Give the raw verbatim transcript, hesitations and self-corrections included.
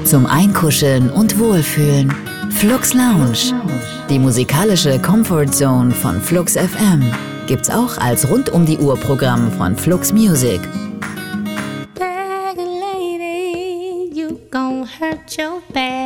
zum Einkuscheln und Wohlfühlen. Flux Lounge, die musikalische Comfort Zone von Flux F M, gibt's auch als Rund-um-die-Uhr-Programm von Flux Music. Bag lady, you gon' hurt your back.